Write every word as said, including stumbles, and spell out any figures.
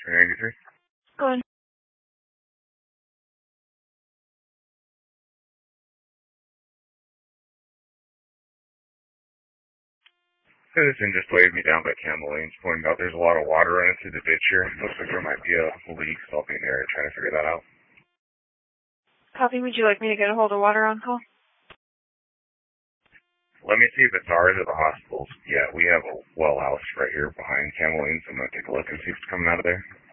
three ninety-three. Go on. Citizen just waved me down by Camel Lanes, pointing out there's a lot of water running through the ditch here. Looks like there might be a leak, so I'll be in the area trying to figure that out. Copy. Would you like me to get a hold of water on call? Let me see if it's ours or the hospital's. Yeah, we have a well house right here behind Camel Lanes. I'm going to take a look and see if it's coming out of there.